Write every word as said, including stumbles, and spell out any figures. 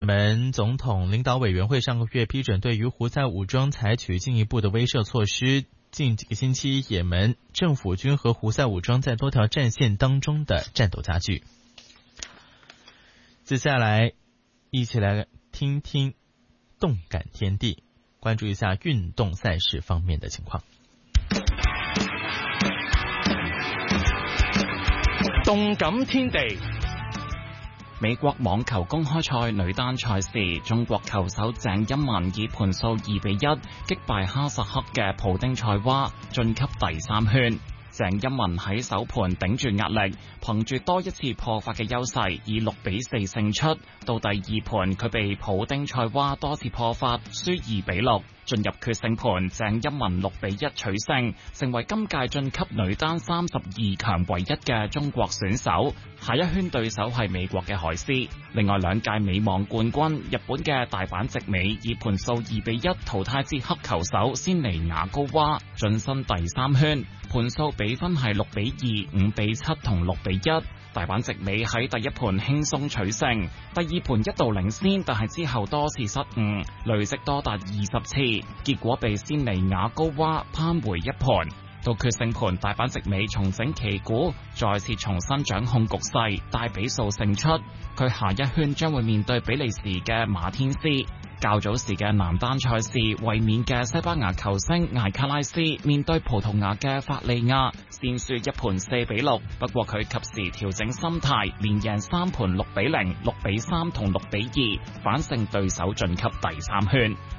门总统领导委员会上个月批准对于胡塞武装采取进一步的威慑措施。近几个星期，也门政府军和胡塞武装在多条战线当中的战斗加剧。接下来，一起来听听动感天地，关注一下运动赛事方面的情况。 動感天地， 美國網球公開賽女單賽事，中國球手鄭欽文以盤數二比一擊敗哈薩克嘅普丁塞娃，晉級第三圈。鄭欽文喺首盤頂住壓力，憑住多一次破發嘅優勢，以六比四勝出。到第二盤，佢被普丁塞娃多次破發，輸二比六。進入決勝盤，鄭欽文六比一取勝，成為今屆晉級女單三十二強唯一嘅中國選手。下一圈對手係美國嘅海斯。另外兩屆美網冠軍日本嘅大阪直美以盤數二比一淘汰捷克球手仙尼雅高娃，晉身第三圈。盤數比分係六比二、五比七同六比一。大阪直美喺第一盤輕鬆取勝，第二盤一度領先，但係之後多次失誤，累積多達二十次，結果被仙尼雅高娃扳回一盤。到決勝盤，大阪直美重整旗鼓，再次重新掌控局勢，大比數勝出。佢下一圈將會面對比利時嘅馬天斯。較早時嘅男單賽事，衛冕嘅西班牙球星艾卡拉斯面對葡萄牙嘅法利亞，先輸一盤四比六。不過佢及時調整心態，連贏三盤六比零、六比三同六比二，反勝對手晉級第三圈。